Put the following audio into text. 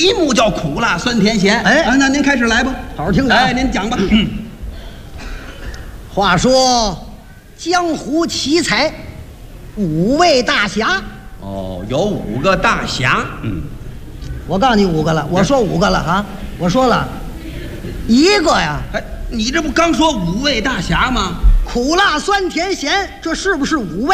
题目叫苦辣酸甜咸。 哎， 那您开始来吧， 好好听着。 哎，您讲吧。 话说江湖奇才5位大侠。 哦，有5个大侠。 我告诉你5个了，我说5个了啊，我说了1个呀。 哎，你这不刚说5位大侠吗？ 苦辣酸甜咸，这是不是5位？